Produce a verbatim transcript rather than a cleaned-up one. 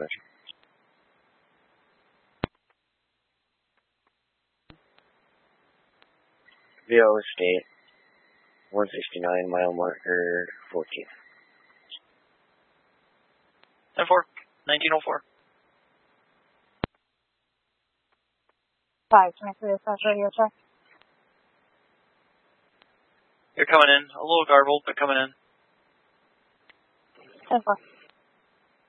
Viola State, one sixty-nine, mile marker fourteen. ten four, nineteen oh four. five twenty-three, South Radio check. You're coming in. A little garbled, but coming in. ten four.